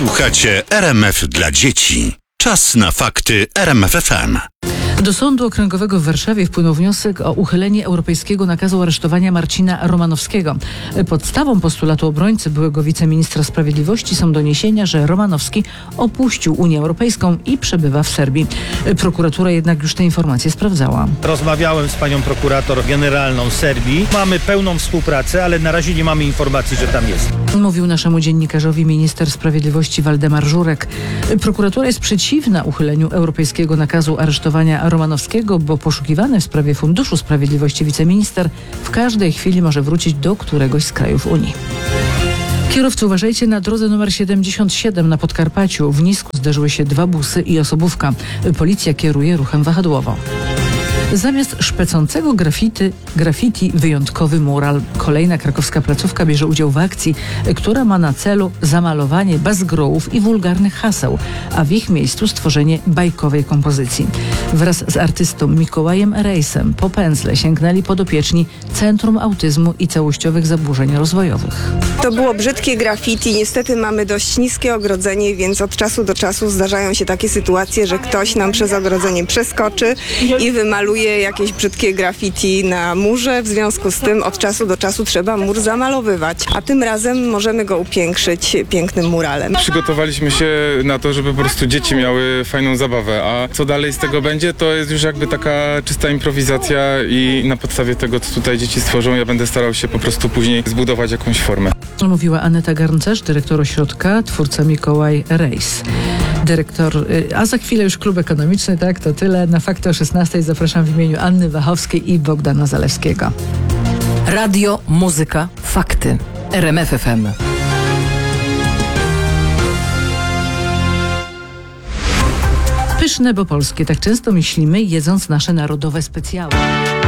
Słuchacie RMF dla dzieci. Czas na fakty RMF FM. Do Sądu Okręgowego w Warszawie wpłynął wniosek o uchylenie europejskiego nakazu aresztowania Marcina Romanowskiego. Podstawą postulatu obrońcy byłego wiceministra sprawiedliwości są doniesienia, że Romanowski opuścił Unię Europejską i przebywa w Serbii. Prokuratura jednak już te informacje sprawdzała. Rozmawiałem z panią prokurator generalną Serbii. Mamy pełną współpracę, ale na razie nie mamy informacji, że tam jest. Mówił naszemu dziennikarzowi minister sprawiedliwości Waldemar Żurek. Prokuratura jest przeciwna uchyleniu europejskiego nakazu aresztowania Romanowskiego, bo poszukiwany w sprawie Funduszu Sprawiedliwości wiceminister w każdej chwili może wrócić do któregoś z krajów Unii. Kierowcy, uważajcie na drodze nr 77 na Podkarpaciu. W Nisku zderzyły się dwa busy i osobówka. Policja kieruje ruchem wahadłowo. Zamiast szpecącego graffiti wyjątkowy mural. Kolejna krakowska placówka bierze udział w akcji, która ma na celu zamalowanie bazgrołów i wulgarnych haseł, a w ich miejscu stworzenie bajkowej kompozycji. Wraz z artystą Mikołajem Rejsem po pędzle sięgnęli podopieczni Centrum Autyzmu i Całościowych Zaburzeń Rozwojowych. To było brzydkie graffiti. Niestety mamy dość niskie ogrodzenie, więc od czasu do czasu zdarzają się takie sytuacje, że ktoś nam przez ogrodzenie przeskoczy i wymaluje jakieś brzydkie graffiti na murze. W związku z tym od czasu do czasu trzeba mur zamalowywać, a tym razem możemy go upiększyć pięknym muralem. Przygotowaliśmy się na to, żeby po prostu dzieci miały fajną zabawę, a co dalej z tego będzie, to jest już jakby taka czysta improwizacja i na podstawie tego, co tutaj dzieci stworzą, ja będę starał się po prostu później zbudować jakąś formę. Mówiła Aneta Garncerz, dyrektor ośrodka, twórca Mikołaj Rejs. A za chwilę już klub ekonomiczny, tak, to tyle. Na Fakty o 16 zapraszam w imieniu Anny Wachowskiej i Bogdana Zalewskiego. Radio, muzyka, fakty. RMF FM. Pyszne, bo polskie. Tak często myślimy, jedząc nasze narodowe specjały.